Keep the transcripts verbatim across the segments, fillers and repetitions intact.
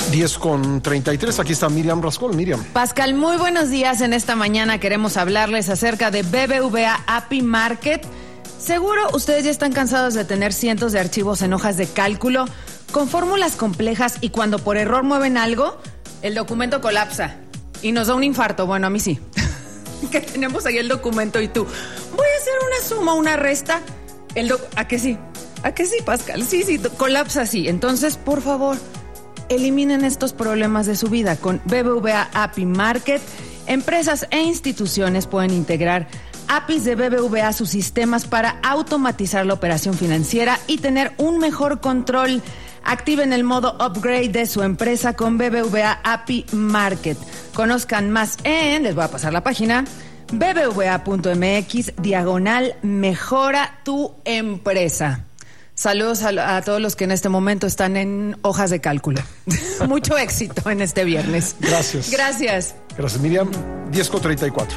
diez con treinta y tres, aquí está Miriam Rascol. Miriam. Pascal, muy buenos días. En esta mañana queremos hablarles acerca de B B V A A P I Market. Seguro ustedes ya están cansados de tener cientos de archivos en hojas de cálculo con fórmulas complejas y cuando por error mueven algo, el documento colapsa y nos da un infarto. Bueno, a mí sí. Que tenemos ahí el documento y tú, voy a hacer una suma, una resta. El doc- ¿A qué sí? ¿A qué sí, Pascal? Sí, sí, colapsa así. Entonces, por favor, eliminen estos problemas de su vida con B B V A A P I Market. Empresas e instituciones pueden integrar A P Is de B B V A a sus sistemas para automatizar la operación financiera y tener un mejor control. Activen el modo upgrade de su empresa con B B V A A P I Market. Conozcan más en, les voy a pasar la página, b b v a punto m x diagonal mejora tu empresa. Saludos a, a todos los que en este momento están en hojas de cálculo. Mucho éxito en este viernes. Gracias. Gracias. Gracias, Miriam. diez con treinta y cuatro.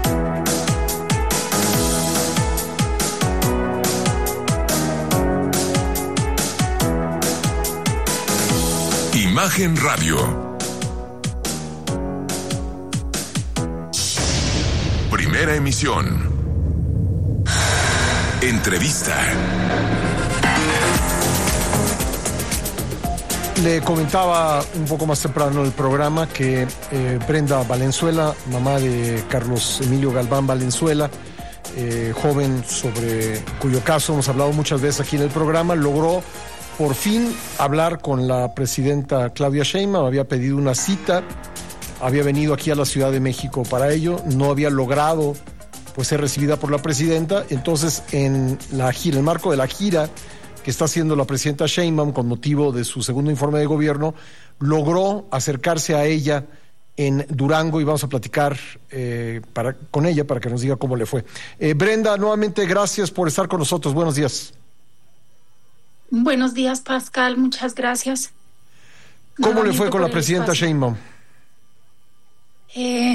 Imagen Radio. Primera emisión. Entrevista. Le comentaba un poco más temprano el programa que eh, Brenda Valenzuela, mamá de Carlos Emilio Galván Valenzuela, eh, joven sobre cuyo caso hemos hablado muchas veces aquí en el programa, logró por fin hablar con la presidenta Claudia Sheinbaum. Había pedido una cita, había venido aquí a la Ciudad de México para ello, no había logrado pues ser recibida por la presidenta. Entonces, en la gira, en el marco de la gira que está haciendo la presidenta Sheinbaum con motivo de su segundo informe de gobierno, logró acercarse a ella en Durango y vamos a platicar eh, para, con ella para que nos diga cómo le fue. Eh, Brenda, nuevamente gracias por estar con nosotros. Buenos días. Buenos días, Pascal. Muchas gracias. ¿Cómo Nuevamente le fue con la presidenta espacio. Sheinbaum? Eh,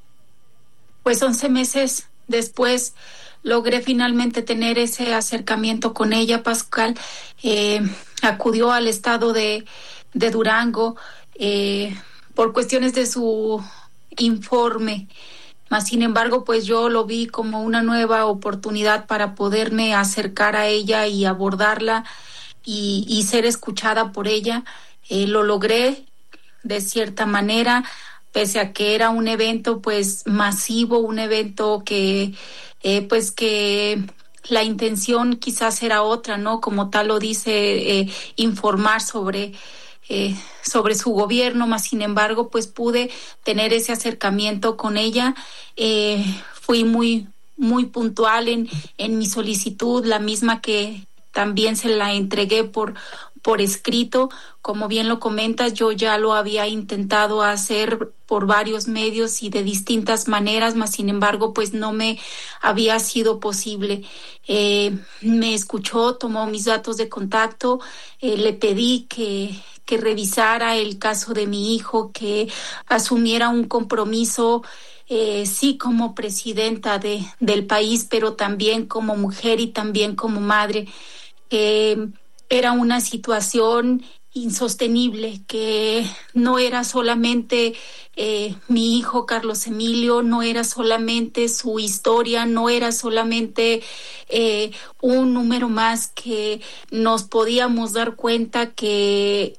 pues once meses después logré finalmente tener ese acercamiento con ella, Pascal. Eh, acudió al estado de, de Durango eh, por cuestiones de su informe. Mas, sin embargo, pues yo lo vi como una nueva oportunidad para poderme acercar a ella y abordarla y, y ser escuchada por ella. Eh, lo logré de cierta manera, pese a que era un evento pues masivo, un evento que eh, pues que la intención quizás era otra, ¿no? Como tal lo dice, eh, informar sobre eh, sobre su gobierno, mas sin embargo pues pude tener ese acercamiento con ella. Eh, fui muy muy puntual en en mi solicitud, la misma que también se la entregué por por escrito. Como bien lo comentas, yo ya lo había intentado hacer por varios medios y de distintas maneras, mas sin embargo, pues no me había sido posible. Eh, me escuchó, tomó mis datos de contacto, eh, le pedí que, que revisara el caso de mi hijo, que asumiera un compromiso, eh, sí como presidenta de, del país, pero también como mujer y también como madre. Eh, Era una situación insostenible, que no era solamente eh, mi hijo Carlos Emilio, no era solamente su historia, no era solamente eh, un número más que nos podíamos dar cuenta que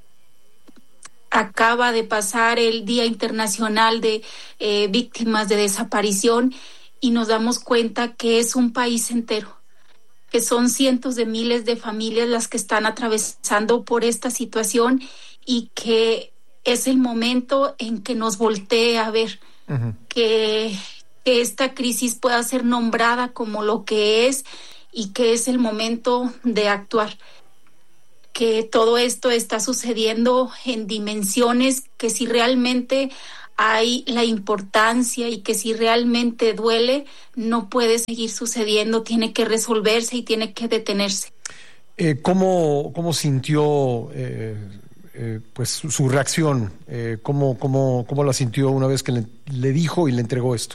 acaba de pasar el Día Internacional de eh, Víctimas de Desaparición y nos damos cuenta que es un país entero, que son cientos de miles de familias las que están atravesando por esta situación y que es el momento en que nos voltee a ver, uh-huh. que, que esta crisis pueda ser nombrada como lo que es y que es el momento de actuar. Que todo esto está sucediendo en dimensiones que si realmente hay la importancia y que si realmente duele, no puede seguir sucediendo, tiene que resolverse y tiene que detenerse. Eh, ¿cómo, ¿Cómo sintió eh, eh, pues su, su reacción? Eh, ¿cómo, cómo, ¿Cómo la sintió una vez que le, le dijo y le entregó esto?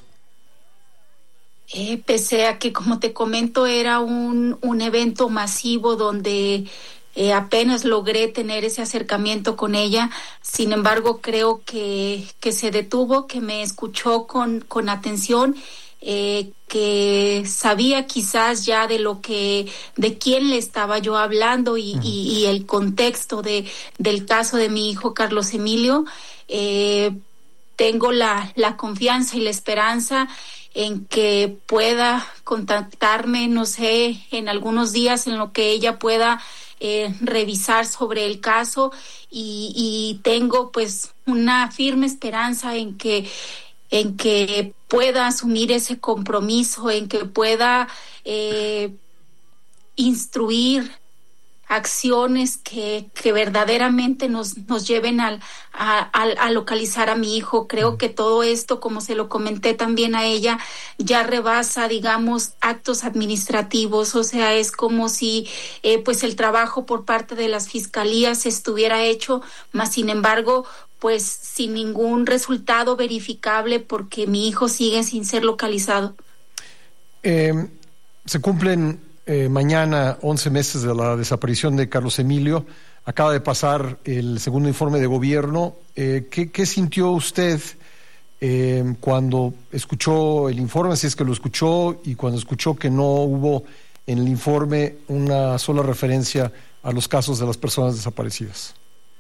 Eh, pese a que, como te comento, era un, un evento masivo donde eh, apenas logré tener ese acercamiento con ella. Sin embargo, creo que, que se detuvo, que me escuchó con, con atención, eh, que sabía quizás ya de lo que, de quién le estaba yo hablando y, uh-huh. y, y el contexto de, del caso de mi hijo Carlos Emilio. Eh, tengo la, la confianza y la esperanza en que pueda contactarme, no sé, en algunos días en lo que ella pueda eh, revisar sobre el caso, y, y tengo pues una firme esperanza en que en que pueda asumir ese compromiso, en que pueda eh, instruir acciones que, que verdaderamente nos, nos lleven al, a, a, a localizar a mi hijo. Creo que todo esto, como se lo comenté también a ella, ya rebasa, digamos, actos administrativos. O sea, es como si eh, pues el trabajo por parte de las fiscalías estuviera hecho, mas sin embargo, pues sin ningún resultado verificable, porque mi hijo sigue sin ser localizado. Eh, se cumplen eh, mañana once meses de la desaparición de Carlos Emilio. Acaba de pasar el segundo informe de gobierno. Eh, ¿qué, ¿Qué sintió usted eh, cuando escuchó el informe, si es que lo escuchó, y cuando escuchó que no hubo en el informe una sola referencia a los casos de las personas desaparecidas?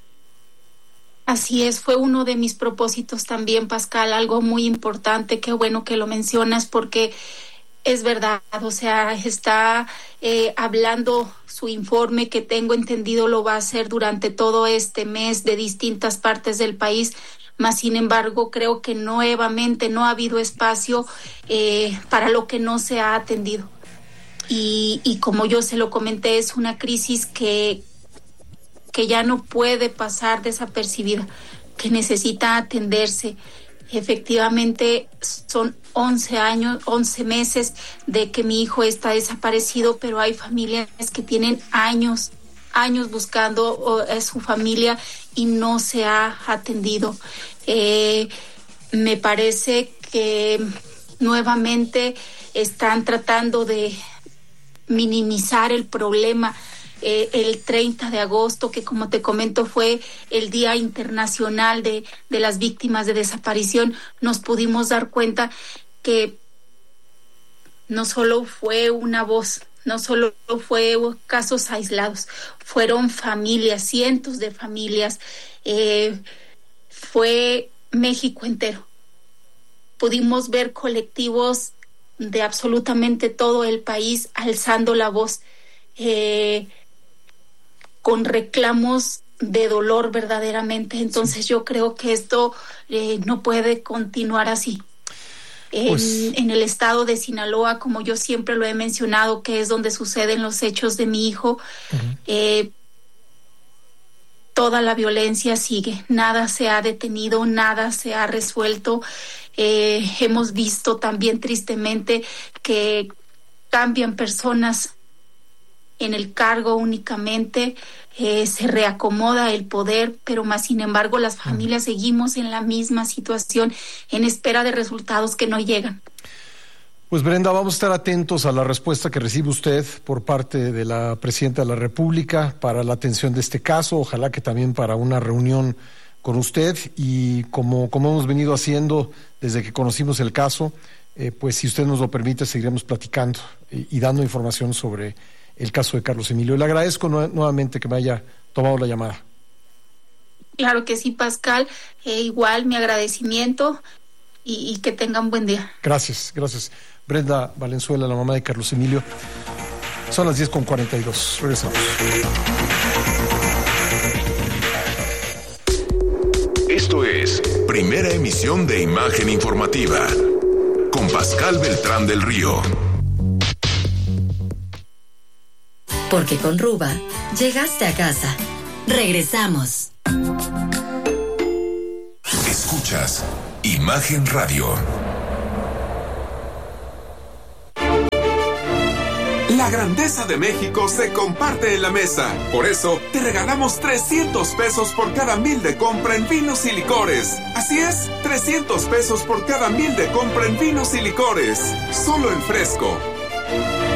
Así es, fue uno de mis propósitos también, Pascal, algo muy importante. Qué bueno que lo mencionas, porque es verdad, o sea, está eh, hablando su informe, que tengo entendido lo va a hacer durante todo este mes de distintas partes del país, mas sin embargo creo que nuevamente no ha habido espacio eh, para lo que no se ha atendido. Y, y como yo se lo comenté, es una crisis que que ya no puede pasar desapercibida, que necesita atenderse. Efectivamente, son once años, once meses de que mi hijo está desaparecido, pero hay familias que tienen años, años buscando a su familia y no se ha atendido. Eh, me parece que nuevamente están tratando de minimizar el problema. Eh, el treinta de agosto, que como te comento fue el Día Internacional de, de las Víctimas de Desaparición, nos pudimos dar cuenta que no solo fue una voz, no solo fue casos aislados, fueron familias, cientos de familias, eh, fue México entero. Pudimos ver colectivos de absolutamente todo el país alzando la voz, eh, con reclamos de dolor verdaderamente. Entonces sí. Yo creo que esto eh, no puede continuar así. En, pues... en el estado de Sinaloa, como yo siempre lo he mencionado, que es donde suceden los hechos de mi hijo, uh-huh. eh, toda la violencia sigue, nada se ha detenido, nada se ha resuelto. Eh, hemos visto también tristemente que cambian personas en el cargo únicamente, eh, se reacomoda el poder, pero más sin embargo las familias seguimos en la misma situación, en espera de resultados que no llegan. Pues Brenda, vamos a estar atentos a la respuesta que recibe usted por parte de la Presidenta de la República para la atención de este caso, ojalá que también para una reunión con usted, y como, como hemos venido haciendo desde que conocimos el caso, eh, pues si usted nos lo permite seguiremos platicando y, y dando información sobre el caso de Carlos Emilio. Le agradezco nu- nuevamente que me haya tomado la llamada. Claro que sí, Pascal. Eh, igual mi agradecimiento y, y que tengan buen día. Gracias, gracias. Brenda Valenzuela, la mamá de Carlos Emilio. Son las diez con cuarenta y dos. Regresamos. Esto es Primera Emisión de Imagen Informativa con Pascal Beltrán del Río. Porque con Ruba llegaste a casa. Regresamos. Escuchas Imagen Radio. La grandeza de México se comparte en la mesa. Por eso, te regalamos trescientos pesos por cada mil de compra en vinos y licores. Así es, trescientos pesos por cada mil de compra en vinos y licores. Solo en Fresco.